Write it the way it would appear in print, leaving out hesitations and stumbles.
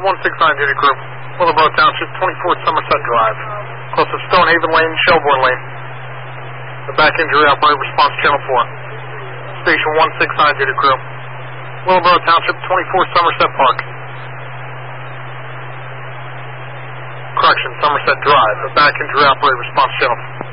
169 Duty Group, Willowboro Township, 24 Somerset Drive. Close to Stonehaven Lane, Shelbourne Lane. The back injury operator response channel 4. Station 169 Duty Group, Willowboro Township, 24 Somerset Park. Correction, Somerset Drive. The back injury operator response channel